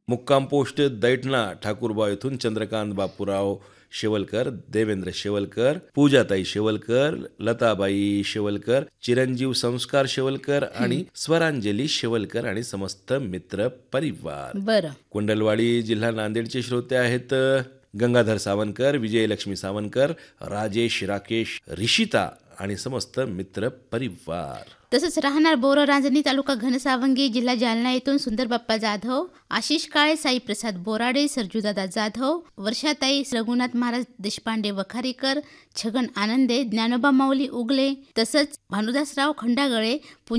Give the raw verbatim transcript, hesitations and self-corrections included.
मुक्काम पोस्ट दैठणा ठाकूरबाव येथून चंद्रकांत बापूराव शेवलकर, देवेंद्र शेवलकर, पूजाताई शेवलकर, लताबाई शेवलकर, चिरंजीव संस्कार शेवलकर आणि स्वरांजली शेवलकर आणि समस्त मित्र परिवार. बरं. कुंडलवाडी जिल्हा नांदेडचे श्रोते आहेत गंगाधर सावंतकर, विजयलक्ष्मी सावंतकर, राजेश राकेश रिशिता आणि समस्त मित्र परिवार. तसंच राहणार बोर रांजणी तालुका घनसावंगी जिल्हा जालना येथून सुंदर बाप्पा जाधव, आशिष काळे, साई प्रसाद बोराडे, सर्जूदादा जाधव, वर्षाताई, रघुनाथ महाराज देशपांडे वखारीकर, छगन आनंदे, ज्ञानोबा माऊली उगले, तसंच भानुदासराव खंडागळे,